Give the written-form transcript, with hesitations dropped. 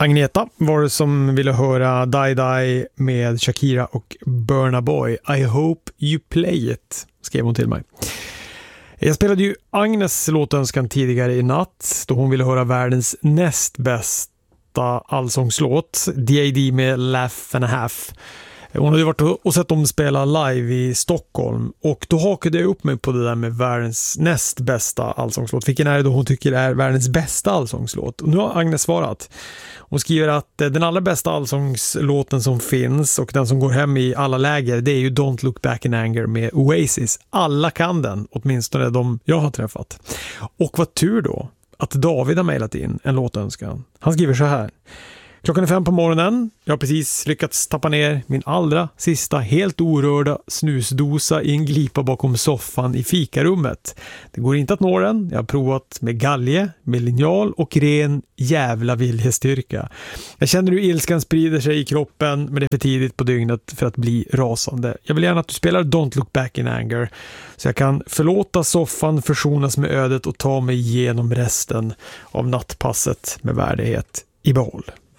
Agneta var det som ville höra Die Die med Shakira och Burna Boy. I hope you play it, skrev hon till mig. Jag spelade ju Agnes låtönskan tidigare i natt då hon ville höra världens näst bästa allsångslåt, D.A.D. med Laugh and a Half. Hon hade ju varit och sett dem spela live i Stockholm och då hakade jag upp mig på det där med världens näst bästa allsångslåt. Vilken är det då hon tycker är världens bästa allsångslåt? Och nu har Agnes svarat. Hon skriver att den allra bästa allsångslåten som finns och den som går hem i alla läger, det är ju Don't Look Back in Anger med Oasis. Alla kan den, åtminstone de jag har träffat. Och vad tur då att David har mejlat in en låtönskan. Han skriver så här: klockan är 5 på morgonen. Jag har precis lyckats tappa ner min allra sista helt orörda snusdosa i en glipa bakom soffan i fikarummet. Det går inte att nå den. Jag har provat med galge, med linjal och ren jävla viljestyrka. Jag känner hur ilskan sprider sig i kroppen, men det är för tidigt på dygnet för att bli rasande. Jag vill gärna att du spelar Don't Look Back in Anger så jag kan förlåta soffan, försonas med ödet och ta mig igenom resten av nattpasset med värdighet i behåll.